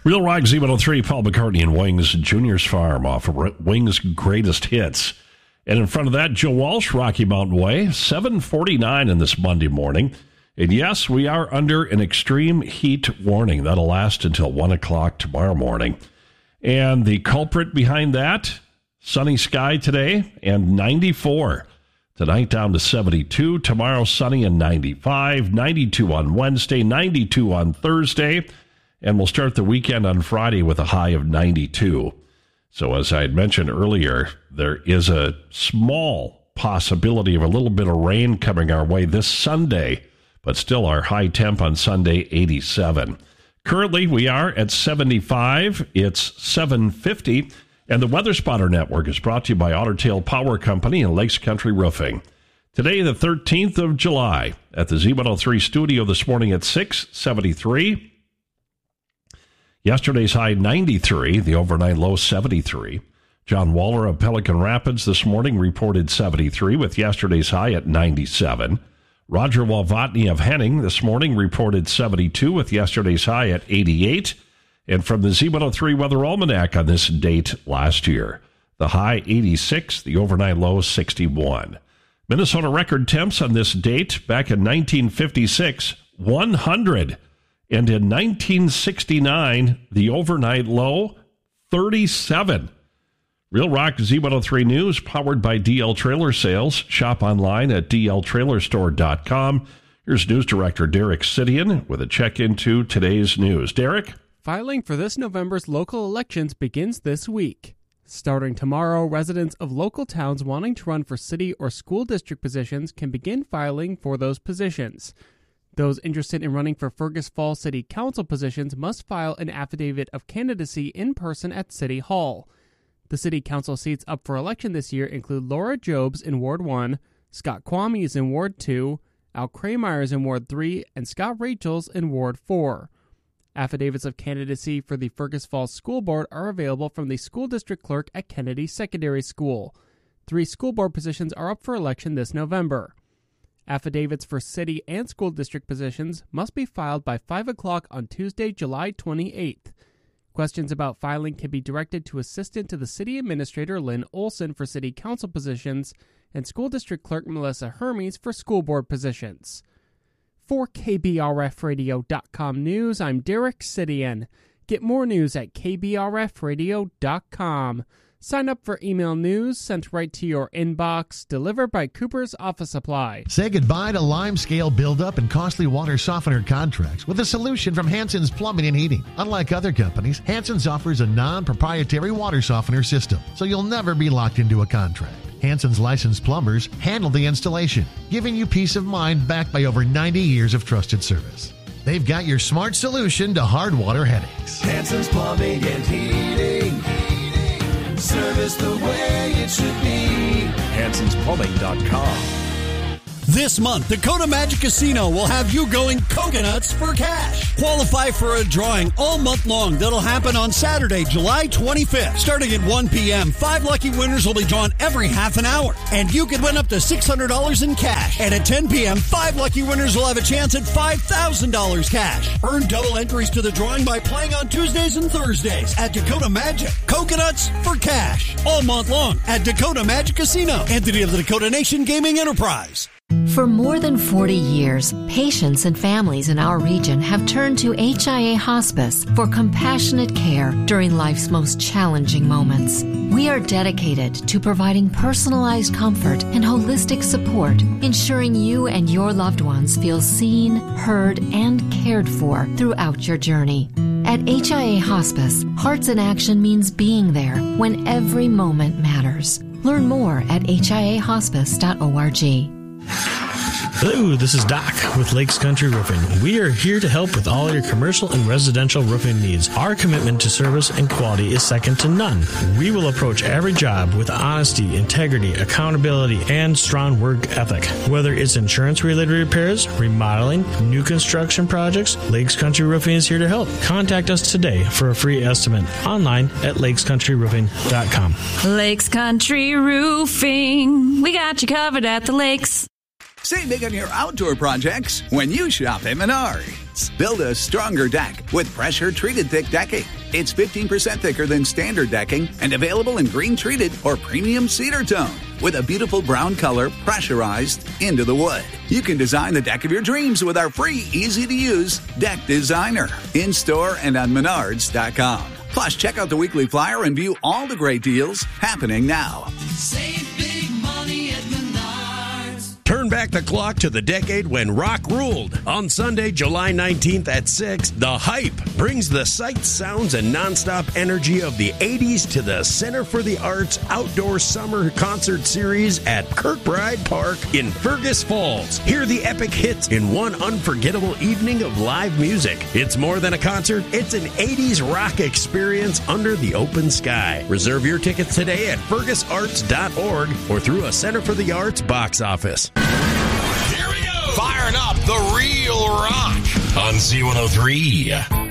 Real Rock Z103, Paul McCartney and Wings, Junior's Farm off of Wings' Greatest Hits. And in front of that, Joe Walsh, Rocky Mountain Way, 7:49 in this Monday morning. And yes, we are under an extreme heat warning. That'll last until 1 o'clock tomorrow morning. And the culprit behind that, sunny sky today and 94. Tonight down to 72. Tomorrow sunny and 95. 92 on Wednesday, 92 on Thursday. And we'll start the weekend on Friday with a high of 92. So as I had mentioned earlier, there is a small possibility of a little bit of rain coming our way this Sunday, but still our high temp on Sunday, 87. Currently, we are at 75. It's 7:50. And the Weather Spotter Network is brought to you by Otter Tail Power Company and Lakes Country Roofing. Today, the 13th of July, at the Z103 studio this morning at 6:73. Yesterday's high 93, the overnight low 73. John Waller of Pelican Rapids this morning reported 73 with yesterday's high at 97. Roger Walvatny of Henning this morning reported 72 with yesterday's high at 88. And from the Z103 Weather Almanac on this date last year, the high 86, the overnight low 61. Minnesota record temps on this date back in 1956, 100. And in 1969, the overnight low, 37. Real Rock Z103 News, powered by DL Trailer Sales. Shop online at dltrailerstore.com. Here's News Director Derek Sidian with a check into today's news. Derek? Filing for this November's local elections begins this week. Starting tomorrow, residents of local towns wanting to run for city or school district positions can begin filing for those positions. Those interested in running for Fergus Falls City Council positions must file an affidavit of candidacy in person at City Hall. The City Council seats up for election this year include Laura Jobs in Ward 1, Scott Kwame is in Ward 2, Al Krameyer is in Ward 3, and Scott Rachels in Ward 4. Affidavits of candidacy for the Fergus Falls School Board are available from the school district clerk at Kennedy Secondary School. 3 school board positions are up for election this November. Affidavits for city and school district positions must be filed by 5 o'clock on Tuesday, July 28th. Questions about filing can be directed to Assistant to the City Administrator Lynn Olson for City Council positions and School District Clerk Melissa Hermes for school board positions. For KBRFradio.com News, I'm Derek Sidian. Get more news at KBRFradio.com. Sign up for email news sent right to your inbox, delivered by Cooper's Office Supply. Say goodbye to limescale buildup and costly water softener contracts with a solution from Hanson's Plumbing and Heating. Unlike other companies, Hanson's offers a non-proprietary water softener system, so you'll never be locked into a contract. Hanson's licensed plumbers handle the installation, giving you peace of mind backed by over 90 years of trusted service. They've got your smart solution to hard water headaches. Hanson's Plumbing and Heating. Service the way it should be. Hanson'sPlumbing.com. This month, Dakota Magic Casino will have you going coconuts for cash. Qualify for a drawing all month long that'll happen on Saturday, July 25th. Starting at 1 p.m., 5 lucky winners will be drawn every half an hour. And you could win up to $600 in cash. And at 10 p.m., 5 lucky winners will have a chance at $5,000 cash. Earn double entries to the drawing by playing on Tuesdays and Thursdays at Dakota Magic. Coconuts for cash. All month long at Dakota Magic Casino. Entity of the Dakota Nation Gaming Enterprise. For more than 40 years, patients and families in our region have turned to HIA Hospice for compassionate care during life's most challenging moments. We are dedicated to providing personalized comfort and holistic support, ensuring you and your loved ones feel seen, heard, and cared for throughout your journey. At HIA Hospice, Hearts in Action means being there when every moment matters. Learn more at hiahospice.org. Hello, this is Doc with Lakes Country Roofing. We are here to help with all your commercial and residential roofing needs. Our commitment to service and quality is second to none. We will approach every job with honesty, integrity, accountability, and strong work ethic. Whether it's insurance-related repairs, remodeling, new construction projects, Lakes Country Roofing is here to help. Contact us today for a free estimate online at lakescountryroofing.com. Lakes Country Roofing. We got you covered at the lakes. Save big on your outdoor projects when you shop at Menards. Build a stronger deck with pressure-treated thick decking. It's 15% thicker than standard decking and available in green treated or premium cedar tone with a beautiful brown color pressurized into the wood. You can design the deck of your dreams with our free, easy-to-use Deck Designer in-store and on Menards.com. Plus, check out the weekly flyer and view all the great deals happening now. Save big money at Menards. Turn back the clock to the decade when rock ruled. On Sunday, July 19th at 6, The Hype brings the sights, sounds, and nonstop energy of the 80s to the Center for the Arts Outdoor Summer Concert Series at Kirkbride Park in Fergus Falls. Hear the epic hits in one unforgettable evening of live music. It's more than a concert. It's an 80s rock experience under the open sky. Reserve your tickets today at fergusarts.org or through a Center for the Arts box office. Here we go. Firing up the real rock on Z103.